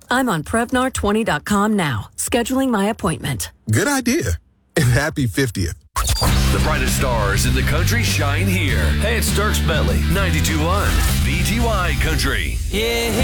I'm on Prevnar20.com now, scheduling my appointment. Good idea. And happy 50th. The brightest stars in the country shine here. Hey, it's Dierks Bentley, 92.1 VGY Country. Yeah.